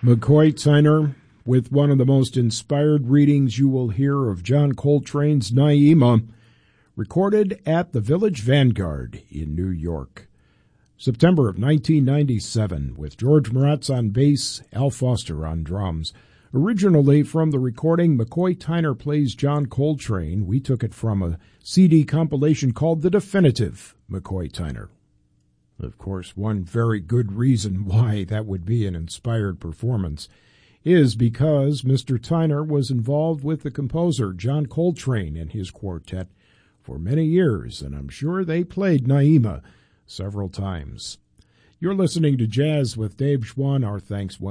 McCoy Tyner with one of the most inspired readings you will hear of John Coltrane's Naima, recorded at the Village Vanguard in New York. September of 1997, with George Maratz on bass, Al Foster on drums. Originally from the recording McCoy Tyner Plays John Coltrane, we took it from a CD compilation called The Definitive McCoy Tyner. Of course, one very good reason why that would be an inspired performance is because Mr. Tyner was involved with the composer John Coltrane and his quartet for many years, and I'm sure they played Naima several times. You're listening to Jazz with Dave Schwann. Our thanks